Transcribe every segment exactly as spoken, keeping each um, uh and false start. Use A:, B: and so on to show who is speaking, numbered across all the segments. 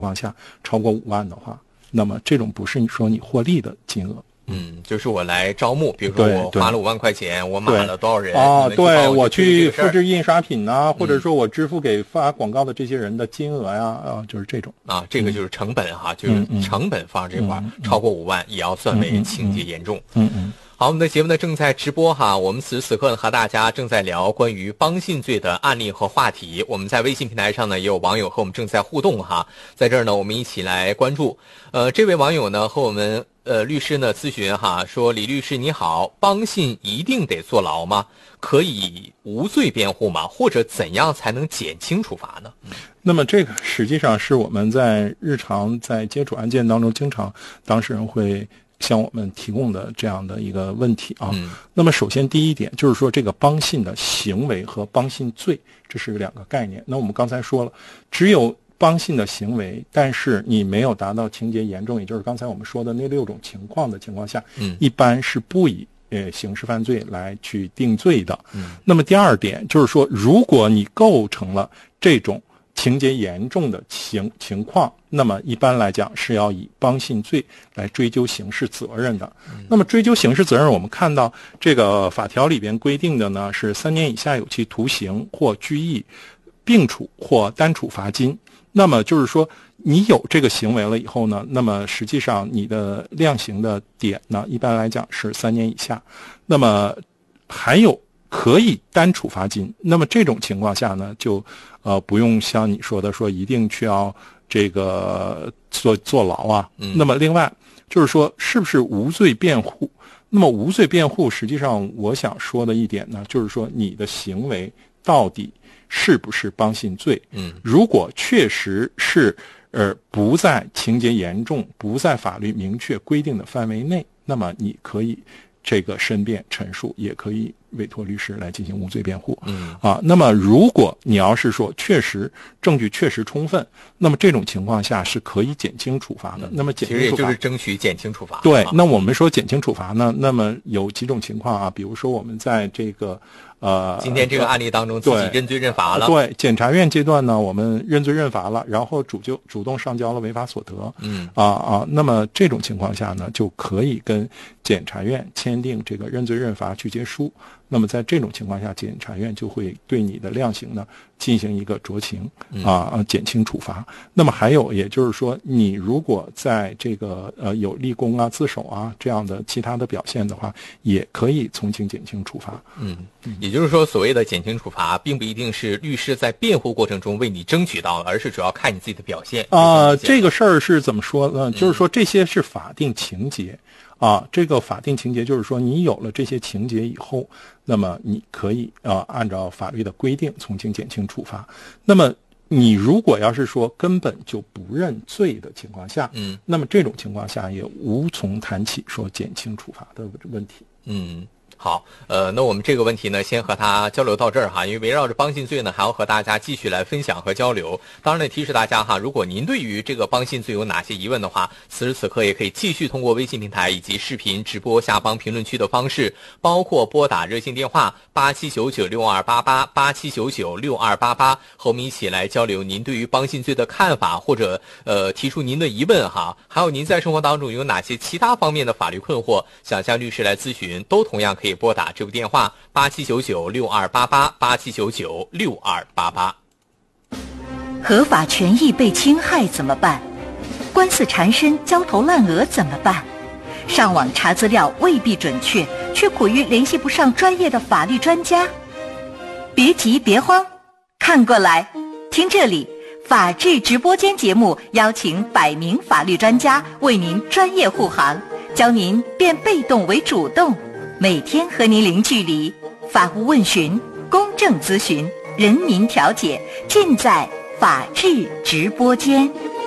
A: 况下超过五万的话，那么这种不是你说你获利的金额。
B: 嗯，就是我来招募，比如说我花了五万块钱，我码了多少人
A: 啊？对，我去
B: 复
A: 制印刷品啊、嗯，或者说我支付给发广告的这些人的金额呀、啊，啊，就是这种
B: 啊，这个就是成本哈，嗯、就是成本方这块、嗯、超过五万也要算为情节严重。
A: 嗯 嗯, 嗯。
B: 好，我们的节目呢正在直播哈，我们此时此刻呢和大家正在聊关于帮信罪的案例和话题。我们在微信平台上呢也有网友和我们正在互动哈，在这儿呢我们一起来关注。呃，这位网友呢和我们呃律师呢咨询哈，说李律师你好，帮信一定得坐牢吗？可以无罪辩护吗？或者怎样才能减轻处罚呢？嗯、
A: 那么这个实际上是我们在日常在接触案件当中，经常当事人会向我们提供的这样的一个问题啊。
B: 嗯、
A: 那么首先第一点就是说，这个帮信的行为和帮信罪这是两个概念。那我们刚才说了，只有帮信的行为，但是你没有达到情节严重，也就是刚才我们说的那六种情况的情况下，
B: 嗯，
A: 一般是不以呃刑事犯罪来去定罪的。
B: 嗯，
A: 那么第二点就是说，如果你构成了这种情节严重的情情况，那么一般来讲是要以帮信罪来追究刑事责任的。
B: 嗯、
A: 那么追究刑事责任，我们看到这个法条里边规定的呢是三年以下有期徒刑或拘役，并处或单处罚金。那么就是说，你有这个行为了以后呢，那么实际上你的量刑的点呢，一般来讲是三年以下。那么还有可以单处罚金，那么这种情况下呢，就呃不用像你说的说一定去要这个坐坐牢啊。
B: 嗯、
A: 那么另外就是说，是不是无罪辩护？那么无罪辩护，实际上我想说的一点呢，就是说你的行为到底是不是帮信罪？
B: 嗯，
A: 如果确实是呃不在情节严重、不在法律明确规定的范围内，那么你可以这个申辩陈述，也可以委托律师来进行无罪辩护。
B: 嗯
A: 啊，那么如果你要是说确实证据确实充分，那么这种情况下是可以减轻处罚的。
B: 嗯、
A: 那么减轻处罚
B: 其实也就是争取减轻处罚。
A: 对，
B: 啊、
A: 那我们说减轻处罚呢，那么有几种情况啊，比如说我们在这个呃，
B: 今天这个案例当中，自己认罪认罚了。
A: 对，检察院阶段呢，我们认罪认罚了，然后主就主动上交了违法所得。
B: 嗯
A: 啊啊，那么这种情况下呢，就可以跟检察院签订这个认罪认罚具结书。那么在这种情况下，检察院就会对你的量刑呢进行一个酌情啊啊减轻处罚。那么还有，也就是说，你如果在这个呃有立功啊、自首啊这样的其他的表现的话，也可以从轻减轻处罚。
B: 嗯，也就是说，所谓的减轻处罚，并不一定是律师在辩护过程中为你争取到的，而是主要看你自己的表现。
A: 啊、呃，这个事儿是怎么说呢？
B: 嗯、
A: 就是说这些是法定情节。啊，这个法定情节就是说，你有了这些情节以后，那么你可以啊按照法律的规定从轻减轻处罚。那么你如果要是说根本就不认罪的情况下，
B: 嗯，
A: 那么这种情况下也无从谈起说减轻处罚的问题。
B: 嗯。好，呃，那我们这个问题呢，先和他交流到这儿哈，因为围绕着帮信罪呢，还要和大家继续来分享和交流。当然呢，提示大家哈，如果您对于这个帮信罪有哪些疑问的话，此时此刻也可以继续通过微信平台以及视频直播下方评论区的方式，包括拨打热线电话八七九九六二八八八七九九六二八八，和我们一起来交流您对于帮信罪的看法，或者呃提出您的疑问哈，还有您在生活当中有哪些其他方面的法律困惑，想向律师来咨询，都同样可以拨打这部电话八七九九六二八八八七九九六二八八。
C: 合法权益被侵害怎么办？官司缠身、焦头烂额怎么办？上网查资料未必准确，却苦于联系不上专业的法律专家。别急别慌，看过来，听这里，法治直播间节目邀请百名法律专家为您专业护航，教您变被动为主动。每天和您零距离，法务问询、公正咨询、人民调解，尽在法治直播间。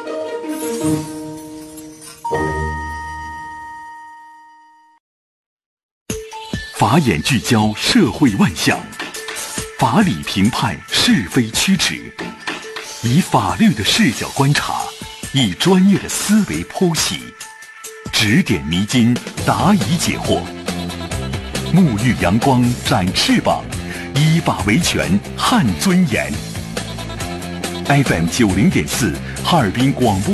D: 法眼聚焦社会万象，法理评判是非曲直，以法律的视角观察，以专业的思维剖析，指点迷津，答疑解惑。沐浴阳光，展翅膀，依法维权，撼尊严。F M 九零点四， 哈尔滨广播